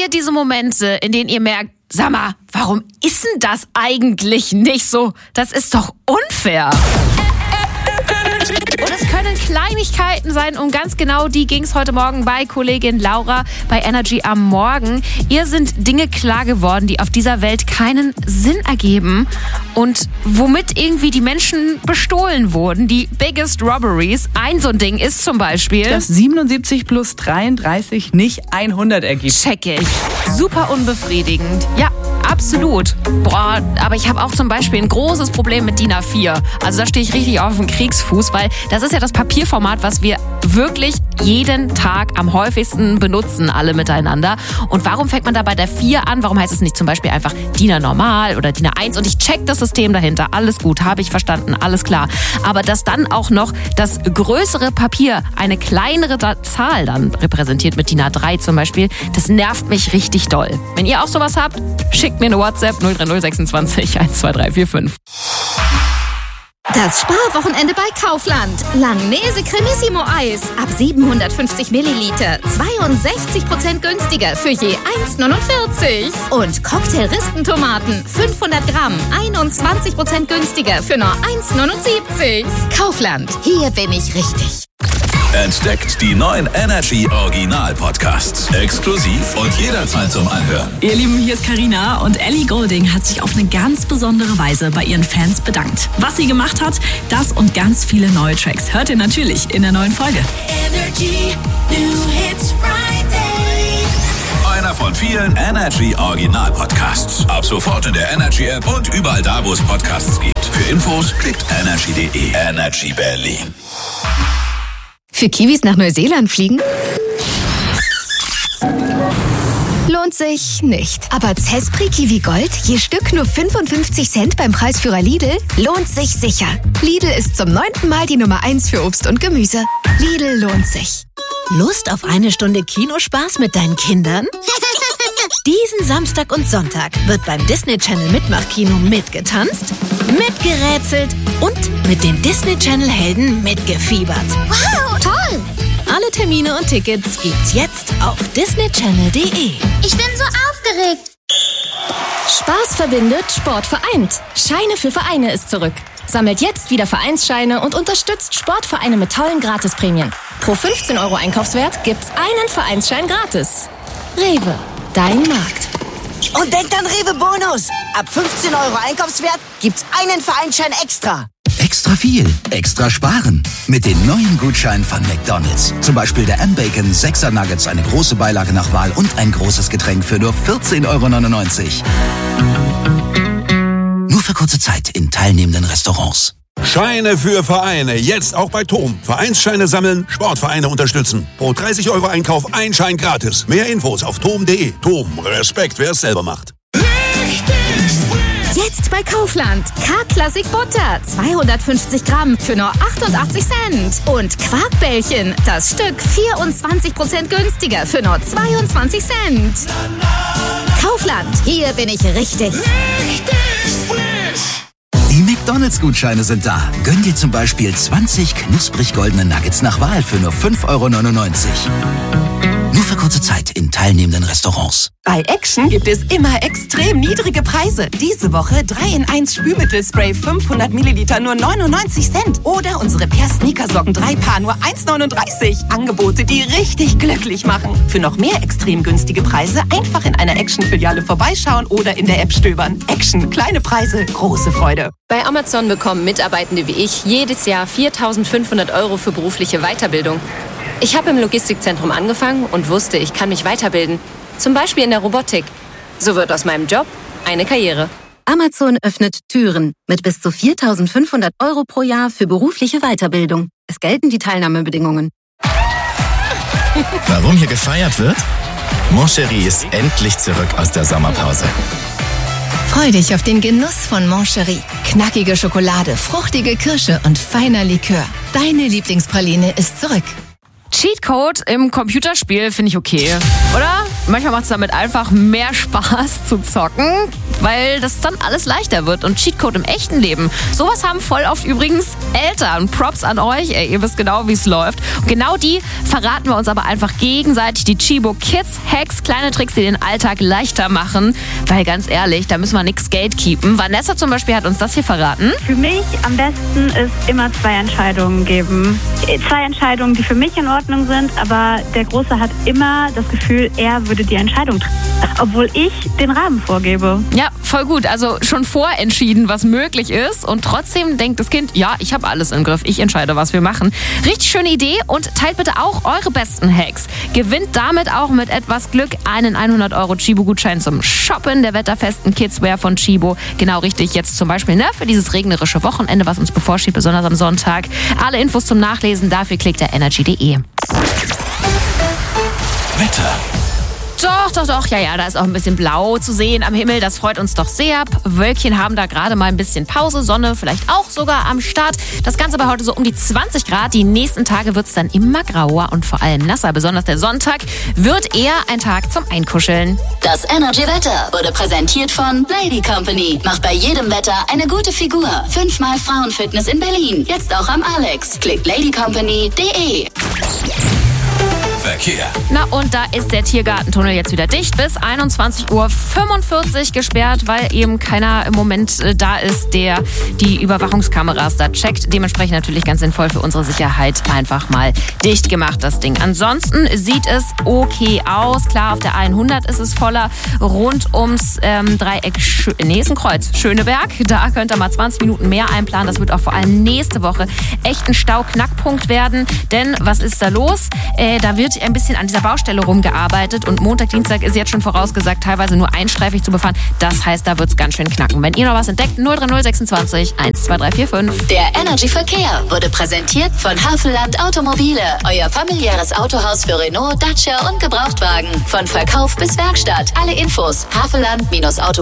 ihr diese Momente, in denen ihr merkt, sag mal, warum ist denn das eigentlich nicht so? Das ist doch unfair. Und es können Kleinigkeiten sein, und ganz genau die ging es heute Morgen bei Kollegin Laura bei Energy am Morgen. Ihr sind Dinge klar geworden, die auf dieser Welt keinen Sinn ergeben und womit irgendwie die Menschen bestohlen wurden. Die biggest robberies. Ein so ein Ding ist zum Beispiel, dass 77 plus 33 nicht 100 ergibt. Check ich. Super unbefriedigend. Ja, absolut. Boah, aber ich habe auch zum Beispiel ein großes Problem mit DIN A4. Also da stehe ich richtig auf dem Kriegsfuß, weil das ist ja das Papierformat, was wir wirklich jeden Tag am häufigsten benutzen, alle miteinander. Und warum fängt man da bei der 4 an? Warum heißt es nicht zum Beispiel einfach DIN A normal oder DIN A1? Und ich check das System dahinter. Alles gut, habe ich verstanden, alles klar. Aber dass dann auch noch das größere Papier eine kleinere Zahl dann repräsentiert, mit DIN A3 zum Beispiel, das nervt mich richtig doll. Wenn ihr auch sowas habt, schickt mir eine WhatsApp 03026 12345. Das Sparwochenende bei Kaufland. Langnese Cremissimo Eis ab 750 Milliliter. 62% günstiger für je 1,49. Und Cocktail-Rispentomaten 500 Gramm. 21% günstiger für nur 1,79. Kaufland, hier bin ich richtig. Entdeckt die neuen Energy Original Podcasts. Exklusiv und jederzeit zum Anhören. Ihr Lieben, hier ist Carina und Ellie Goulding hat sich auf eine ganz besondere Weise bei ihren Fans bedankt. Was sie gemacht hat, das und ganz viele neue Tracks hört ihr natürlich in der neuen Folge. Energy New Hits Friday. Einer von vielen Energy Original Podcasts. Ab sofort in der Energy App und überall da, wo es Podcasts gibt. Für Infos klickt energy.de. Energy Berlin. Für Kiwis nach Neuseeland fliegen? Lohnt sich nicht. Aber Zespri Kiwi Gold, je Stück nur 55 Cent beim Preisführer Lidl, lohnt sich sicher. Lidl ist zum 9. Mal die Nummer 1 für Obst und Gemüse. Lidl lohnt sich. Lust auf eine Stunde Kinospaß mit deinen Kindern? Diesen Samstag und Sonntag wird beim Disney Channel Mitmachkino mitgetanzt, mitgerätselt und mit den Disney Channel Helden mitgefiebert. Wow, toll! Alle Termine und Tickets gibt's jetzt auf disneychannel.de. Ich bin so aufgeregt. Spaß verbindet, Sport vereint. Scheine für Vereine ist zurück. Sammelt jetzt wieder Vereinsscheine und unterstützt Sportvereine mit tollen Gratisprämien. Pro 15 € Einkaufswert gibt's einen Vereinsschein gratis. Rewe, dein Markt. Und denkt an Rewe Bonus. Ab 15 € Einkaufswert gibt's einen Vereinsschein extra. Extra viel, extra sparen. Mit den neuen Gutscheinen von McDonald's. Zum Beispiel der M-Bacon 6er Nuggets, eine große Beilage nach Wahl und ein großes Getränk für nur 14,99 €. Nur für kurze Zeit in teilnehmenden Restaurants. Scheine für Vereine, jetzt auch bei TOM. Vereinsscheine sammeln, Sportvereine unterstützen. Pro 30 € Einkauf ein Schein gratis. Mehr Infos auf tom.de. TOM, Respekt, wer es selber macht. Jetzt bei Kaufland. K-Klassik Butter, 250 Gramm für nur 88 Cent. Und Quarkbällchen, das Stück 24% günstiger für nur 22 Cent. Kaufland, hier bin ich richtig. Die McDonald's-Gutscheine sind da. Gönn dir zum Beispiel 20 knusprig goldene Nuggets nach Wahl für nur 5,99 €. Nur für kurze Zeit in teilnehmenden Restaurants. Bei Action gibt es immer extrem niedrige Preise. Diese Woche 3-in-1 Spülmittelspray 500 Milliliter nur 99 Cent. Oder unsere Per-Sneakersocken 3 Paar nur 1,39 €. Angebote, die richtig glücklich machen. Für noch mehr extrem günstige Preise einfach in einer Action-Filiale vorbeischauen oder in der App stöbern. Action, kleine Preise, große Freude. Bei Amazon bekommen Mitarbeitende wie ich jedes Jahr 4.500 € für berufliche Weiterbildung. Ich habe im Logistikzentrum angefangen und wusste, ich kann mich weiterbilden. Zum Beispiel in der Robotik. So wird aus meinem Job eine Karriere. Amazon öffnet Türen mit bis zu 4.500 € pro Jahr für berufliche Weiterbildung. Es gelten die Teilnahmebedingungen. Warum hier gefeiert wird? Moncherie ist endlich zurück aus der Sommerpause. Freu dich auf den Genuss von Moncherie. Knackige Schokolade, fruchtige Kirsche und feiner Likör. Deine Lieblingspraline ist zurück. Cheatcode im Computerspiel finde ich okay, oder? manchmal macht es damit einfach mehr Spaß zu zocken, weil das dann alles leichter wird. Und Cheatcode im echten Leben, sowas haben voll oft übrigens Eltern. Props an euch, ihr wisst genau, wie es läuft. Und genau die verraten wir uns aber einfach gegenseitig. Die Chibo Kids Hacks, kleine Tricks, die den Alltag leichter machen. Weil ganz ehrlich, da müssen wir nichts gatekeepen. Vanessa zum Beispiel hat uns das hier verraten. Für mich am besten ist immer 2 Entscheidungen geben. 2 Entscheidungen, die für mich in Ordnung sind, aber der Große hat immer das Gefühl, er würde die Entscheidung treffen, obwohl ich den Rahmen vorgebe. Ja, voll gut. Also schon vorentschieden, was möglich ist. Und trotzdem denkt das Kind, ja, ich habe alles im Griff. Ich entscheide, was wir machen. Richtig schöne Idee und teilt bitte auch eure besten Hacks. Gewinnt damit auch mit etwas Glück einen 100 € Chibo-Gutschein zum Shoppen der wetterfesten Kidswear von Chibo. Genau richtig, jetzt zum Beispiel für dieses regnerische Wochenende, was uns bevorsteht, besonders am Sonntag. Alle Infos zum Nachlesen, dafür klickt ihr energy.de. Wetter. Doch, ja, da ist auch ein bisschen blau zu sehen am Himmel, das freut uns doch sehr. Wölkchen haben da gerade mal ein bisschen Pause, Sonne vielleicht auch sogar am Start. Das Ganze bei heute so um die 20 Grad. Die nächsten Tage wird es dann immer grauer und vor allem nasser. Besonders der Sonntag wird eher ein Tag zum Einkuscheln. Das Energy-Wetter wurde präsentiert von Lady Company. Macht bei jedem Wetter eine gute Figur. 5-mal Frauenfitness in Berlin. Jetzt auch am Alex. Klickt ladycompany.de. Verkehr. Na und da ist der Tiergartentunnel jetzt wieder dicht bis 21:45 Uhr gesperrt, weil eben keiner im Moment da ist, der die Überwachungskameras da checkt. Dementsprechend natürlich ganz sinnvoll für unsere Sicherheit einfach mal dicht gemacht, das Ding. Ansonsten sieht es okay aus. Klar, auf der 100 ist es voller. Rund ums Dreieck, ist ein Kreuz, Schöneberg. Da könnt ihr mal 20 Minuten mehr einplanen. Das wird auch vor allem nächste Woche echt ein Stauknackpunkt werden. Denn was ist da los? Da wird ein bisschen an dieser Baustelle rumgearbeitet und Montag, Dienstag ist jetzt schon vorausgesagt, teilweise nur einstreifig zu befahren. Das heißt, da wird es ganz schön knacken. Wenn ihr noch was entdeckt, 03026 12345. Der Energy Verkehr wurde präsentiert von Havelland Automobile. Euer familiäres Autohaus für Renault, Dacia und Gebrauchtwagen. Von Verkauf bis Werkstatt. Alle Infos havelland-auto